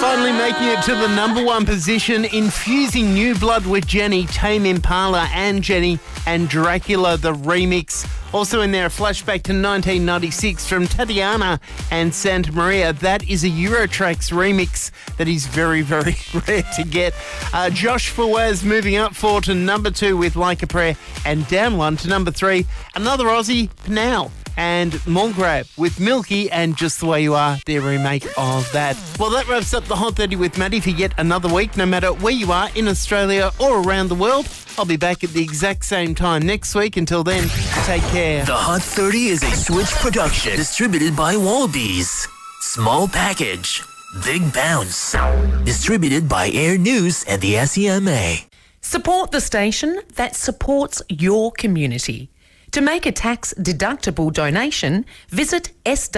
Finally making it to the number one position, Infusing New Blood with Jenny, Tame Impala and Jenny, and Dracula, the remix. Also in there, a flashback to 1996 from Tatiana and Santa Maria. That is a Eurotrax remix that is very, very rare to get. Josh Fawaz moving up 4 to number 2 with Like a Prayer, and down 1 to number 3, another Aussie, Pnau and Mulgrab with Milky and Just the Way You Are, their remake of that. Well, that wraps up the Hot 30 with Maddie for yet another week. No matter where you are in Australia or around the world, I'll be back at the exact same time next week. Until then, take care. The Hot 30 is a Switch production distributed by Wallabies. Small package, big bounce. Distributed by Air News and the SEMA. Support the station that supports your community. To make a tax-deductible donation, visit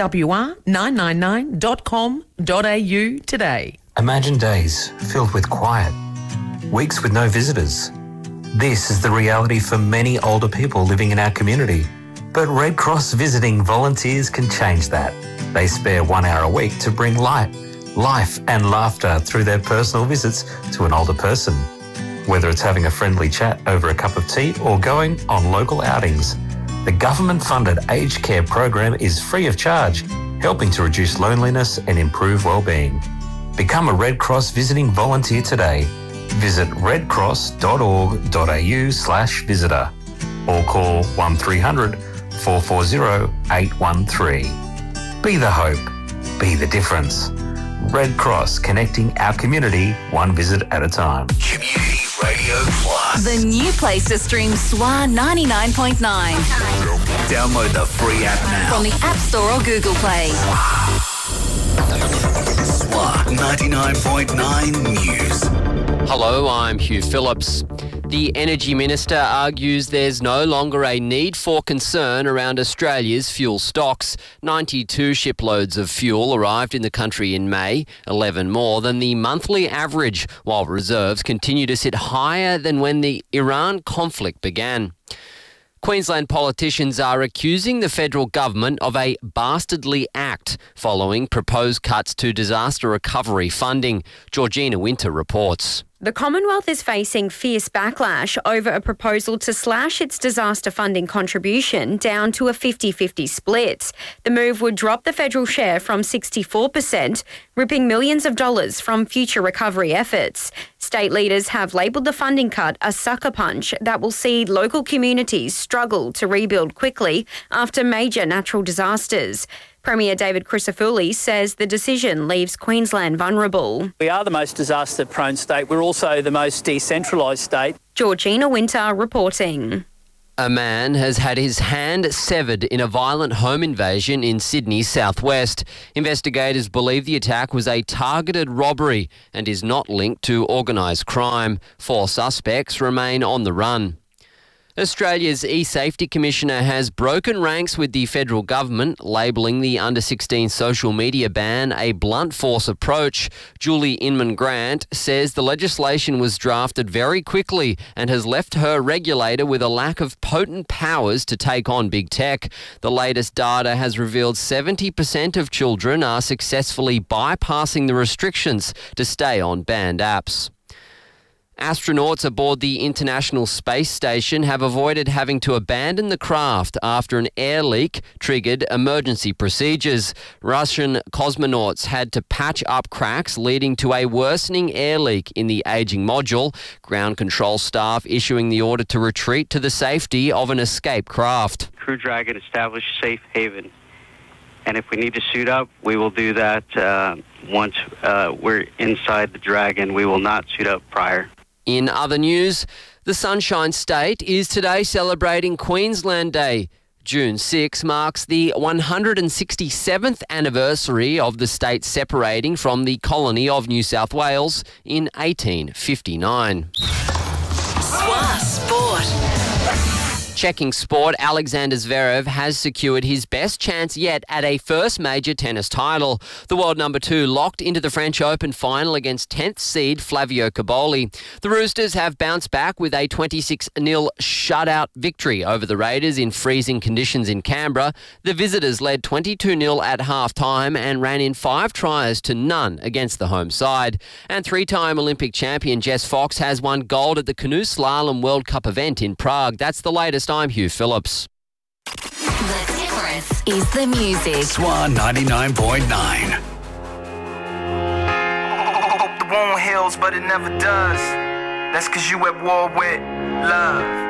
swr999.com.au today. Imagine days filled with quiet, weeks with no visitors. This is the reality for many older people living in our community. But Red Cross visiting volunteers can change that. They spare 1 hour a week to bring light, life and laughter through their personal visits to an older person. Whether it's having a friendly chat over a cup of tea or going on local outings, the government-funded aged care program is free of charge, helping to reduce loneliness and improve well-being. Become a Red Cross visiting volunteer today. Visit redcross.org.au/visitor or call 1300 440 813. Be the hope. Be the difference. Red Cross, connecting our community one visit at a time. Community Radio Plus. The new place to stream SWR 99.9. Download the free app now. From the App Store or Google Play. SWR 99.9 News. Hello, I'm Hugh Phillips. The Energy Minister argues there's no longer a need for concern around Australia's fuel stocks. 92 shiploads of fuel arrived in the country in May, 11 more than the monthly average, while reserves continue to sit higher than when the Iran conflict began. Queensland politicians are accusing the federal government of a bastardly act following proposed cuts to disaster recovery funding. Georgina Winter reports. The Commonwealth is facing fierce backlash over a proposal to slash its disaster funding contribution down to a 50-50 split. The move would drop the federal share from 64%, ripping millions of dollars from future recovery efforts. State leaders have labelled the funding cut a sucker punch that will see local communities struggle to rebuild quickly after major natural disasters. Premier David Crisafulli says the decision leaves Queensland vulnerable. We are the most disaster-prone state. We're also the most decentralised state. Georgina Winter reporting. A man has had his hand severed in a violent home invasion in Sydney's southwest. Investigators believe the attack was a targeted robbery and is not linked to organised crime. 4 suspects remain on the run. Australia's E-Safety Commissioner has broken ranks with the federal government, labelling the under-16 social media ban a blunt force approach. Julie Inman-Grant says the legislation was drafted very quickly and has left her regulator with a lack of potent powers to take on big tech. The latest data has revealed 70% of children are successfully bypassing the restrictions to stay on banned apps. Astronauts aboard the International Space Station have avoided having to abandon the craft after an air leak triggered emergency procedures. Russian cosmonauts had to patch up cracks leading to a worsening air leak in the aging module. Ground control staff issuing the order to retreat to the safety of an escape craft. Crew Dragon established safe haven. And if we need to suit up, we will do that once we're inside the Dragon. We will not suit up prior. In other news, the Sunshine State is today celebrating Queensland Day. June 6 marks the 167th anniversary of the state separating from the colony of New South Wales in 1859. SWR Sport. Checking sport, Alexander Zverev has secured his best chance yet at a first major tennis title. The world number 2 locked into the French Open final against 10th seed Flavio Caboli. The Roosters have bounced back with a 26-0 shutout victory over the Raiders in freezing conditions in Canberra. The visitors led 22-0 at half-time and ran in 5 tries to none against the home side. And 3-time Olympic champion Jess Fox has won gold at the Canoe Slalom World Cup event in Prague. That's the latest. I'm Hugh Phillips. The difference is the music. Swan 99.9. Hope the wound heals, but it never does. That's 'cause you at war with love.